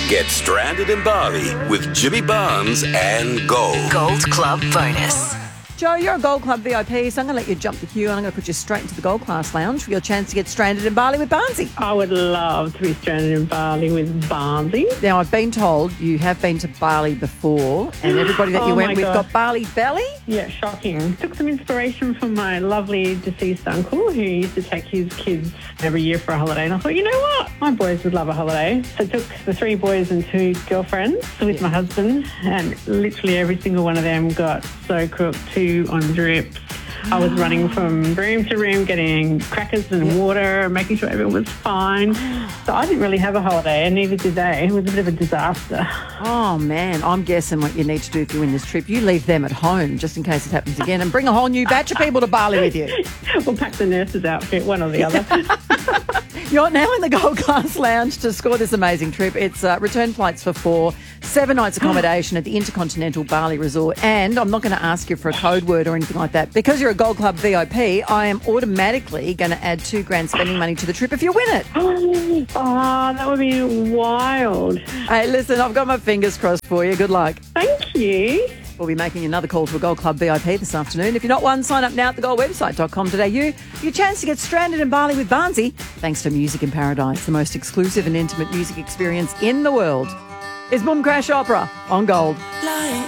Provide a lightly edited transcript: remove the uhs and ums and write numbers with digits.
Get stranded in Bali with Jimmy Barnes and Gold. Gold Club bonus. Joe, you're a Gold Club VIP, so I'm going to let you jump the queue and I'm going to put you straight into the Gold Class Lounge for your chance to get stranded in Bali with Barnsey. I would love to be stranded in Bali with Barnsey. Now, I've been told you have been to Bali before and everybody that you went with got Bali belly. Yeah, shocking. Took some inspiration from my lovely deceased uncle who used to take his kids every year for a holiday. And I thought, you know what? My boys would love a holiday. So I took the 3 boys and 2 girlfriends with my husband, and literally every single one of them got so cooked, 2 on drips. I was running from room to room, getting crackers and water, making sure everyone was fine. So I didn't really have a holiday, and neither did they. It was a bit of a disaster. Oh, man, I'm guessing what you need to do if you win this trip, you leave them at home just in case it happens again and bring a whole new batch of people to Bali with you. We'll pack the nurse's outfit, one or the other. You're now in the Gold Class Lounge to score this amazing trip. It's return flights for 4, 7 nights accommodation at the Intercontinental Bali Resort. And I'm not going to ask you for a code word or anything like that. Because you're a Gold Club VIP, I am automatically going to add $2,000 spending money to the trip if you win it. Oh, that would be wild. Hey, listen, I've got my fingers crossed for you. Good luck. Thank you. We'll be making another call to a Gold Club VIP this afternoon. If you're not one, sign up now at thegoldwebsite.com.au. Your chance to get stranded in Bali with Barnsey, thanks to Music in Paradise, the most exclusive and intimate music experience in the world. It's Boom Crash Opera on Gold.